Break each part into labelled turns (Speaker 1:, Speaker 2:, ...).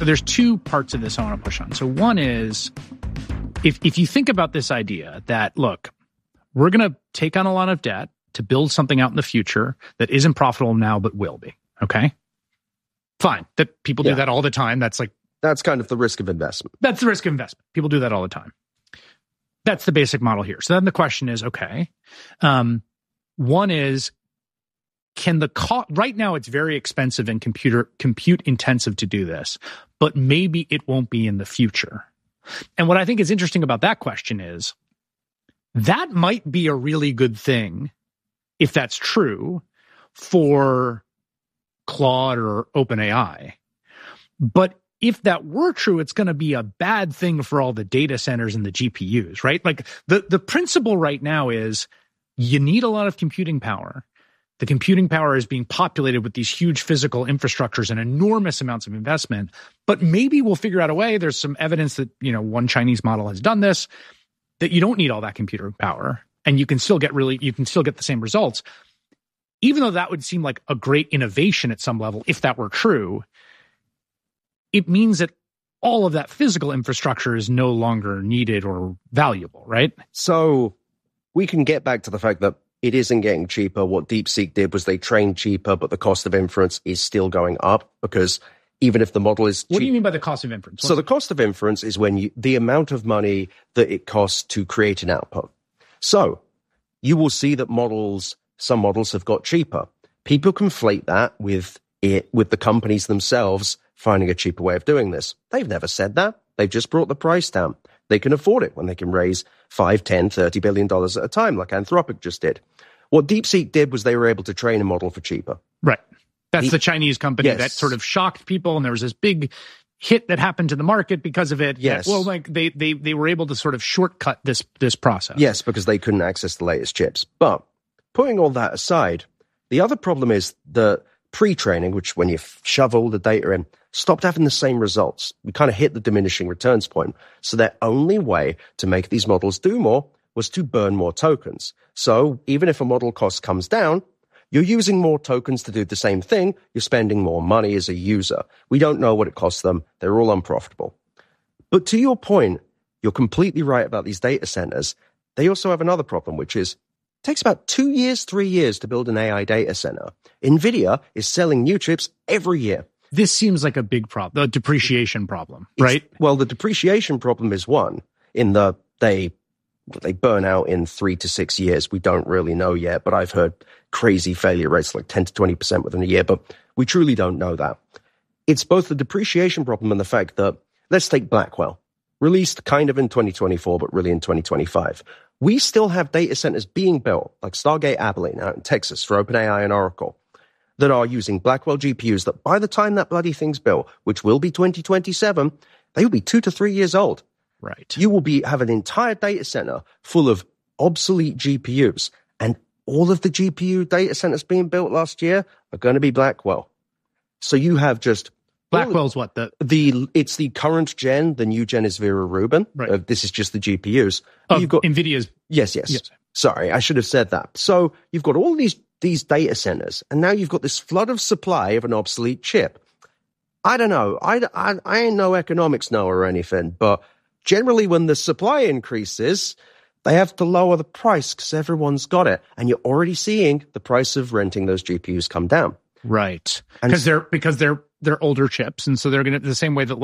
Speaker 1: there's two parts of this I want to push on. So one is, if you think about this idea that, look, we're going to take on a lot of debt to build something out in the future that isn't profitable now but will be, okay? Fine. That people do that all the time. That's
Speaker 2: kind of the risk of investment.
Speaker 1: That's the risk of investment. People do that all the time. That's the basic model here. So then the question is, okay, one is, can the cost, right now it's very expensive and compute intensive to do this, but maybe it won't be in the future. And what I think is interesting about that question is, that might be a really good thing if that's true for Claude or OpenAI. But if that were true, it's going to be a bad thing for all the data centers and the GPUs, right? Like the principle right now is you need a lot of computing power. The computing power is being populated with these huge physical infrastructures and enormous amounts of investment. But maybe we'll figure out a way. There's some evidence that, one Chinese model has done this, that you don't need all that computer power and you can still get the same results. Even though that would seem like a great innovation at some level, if that were true, it means that all of that physical infrastructure is no longer needed or valuable, right?
Speaker 2: So we can get back to the fact that it isn't getting cheaper. What DeepSeek did was they trained cheaper, but the cost of inference is still going up because even if the model is cheap.
Speaker 1: What do you mean by the cost of inference?
Speaker 2: So the cost of inference is when the amount of money that it costs to create an output. So you will see that some models have got cheaper. People conflate that with the companies themselves finding a cheaper way of doing this. They've never said that. They've just brought the price down. They can afford it when they can raise $5, $10, $30 billion at a time, like Anthropic just did. What DeepSeek did was they were able to train a model for cheaper.
Speaker 1: Right. That's the Chinese company that sort of shocked people, and there was this big hit that happened to the market because of it.
Speaker 2: Yes.
Speaker 1: They were able to sort of shortcut this process.
Speaker 2: Yes, because they couldn't access the latest chips. But putting all that aside, the other problem is the pre-training, which when you shove all the data in, stopped having the same results. We kind of hit the diminishing returns point. So their only way to make these models do more was to burn more tokens. So even if a model cost comes down, you're using more tokens to do the same thing. You're spending more money as a user. We don't know what it costs them. They're all unprofitable. But to your point, you're completely right about these data centers. They also have another problem, which is it takes about 2 years, 3 years to build an AI data center. NVIDIA is selling new chips every year.
Speaker 1: This seems like a big problem, the depreciation problem, right?
Speaker 2: Well, the depreciation problem is one in the they burn out in 3 to 6 years. We don't really know yet, but I've heard crazy failure rates like 10 to 20% within a year, but we truly don't know that. It's both the depreciation problem and the fact that, let's take Blackwell, released kind of in 2024, but really in 2025. We still have data centers being built, like Stargate Abilene out in Texas for OpenAI and Oracle, that are using Blackwell GPUs that by the time that bloody thing's built, which will be 2027, they will be 2 to 3 years old.
Speaker 1: Right.
Speaker 2: You will have an entire data center full of obsolete GPUs, and all of the GPU data centers being built last year are going to be Blackwell. So you have just
Speaker 1: Blackwell's what
Speaker 2: it's the current gen. The new gen is Vera Rubin.
Speaker 1: Right.
Speaker 2: This is just the GPUs.
Speaker 1: You've got NVIDIA's.
Speaker 2: Yes. Sorry, I should have said that. So you've got all these data centers, and now you've got this flood of supply of an obsolete chip. I don't know. I ain't no economics know or anything, but generally when the supply increases, they have to lower the price because everyone's got it, and you're already seeing the price of renting those GPUs come down.
Speaker 1: Right, because they're older chips, and so they're going to the same way that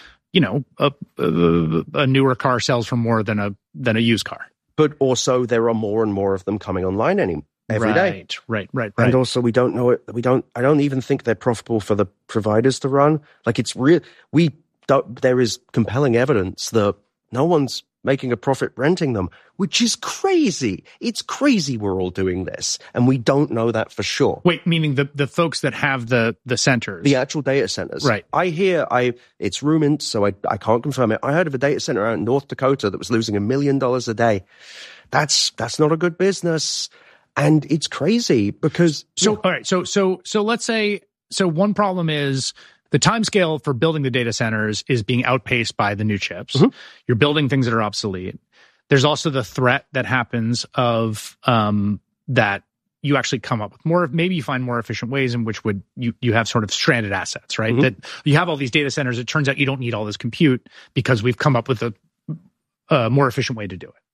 Speaker 1: a newer car sells for more than a used car.
Speaker 2: But also there are more and more of them coming online every day.
Speaker 1: Right.
Speaker 2: And also we don't know it. I don't even think they're profitable for the providers to run. Like it's real. There is compelling evidence that no one's making a profit renting them, which is crazy. It's crazy we're all doing this, and we don't know that for sure.
Speaker 1: Wait, meaning the folks that have the centers?
Speaker 2: The actual data centers.
Speaker 1: Right.
Speaker 2: It's rumored, so I can't confirm it. I heard of a data center out in North Dakota that was losing $1 million a day. That's not a good business, and it's crazy because...
Speaker 1: All right, so let's say, one problem is the timescale for building the data centers is being outpaced by the new chips. Mm-hmm. You're building things that are obsolete. There's also the threat that happens of that, you actually come up with more, maybe you find more efficient ways in which would you have sort of stranded assets, right? Mm-hmm. That you have all these data centers. It turns out you don't need all this compute because we've come up with a more efficient way to do it.